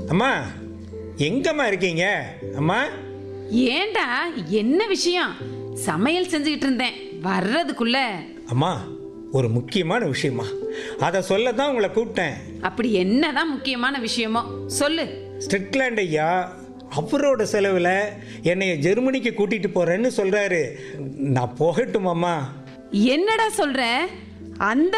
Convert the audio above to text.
அம்மா எங்கம்மா இருக்கீங்க அம்மா? ஏண்டா, என்ன விஷயம்? சமையல் செஞ்சுக்கிட்டு இருந்தேன், வர்றதுக்குள்ள. அம்மா ஒரு முக்கியமான விஷயமா, அதை சொல்ல தான் உங்களை கூப்பிட்டேன். அப்படி என்னதான் முக்கியமான விஷயமோ சொல்லு. ஸ்டிக்லாண்ட் ஐயா அவரோட செலவில் என்னை ஜெர்மனிக்கு கூட்டிகிட்டு போகிறேன்னு சொல்கிறாரு. நான் போகட்டுமாம்மா? என்னடா சொல்ற? அந்த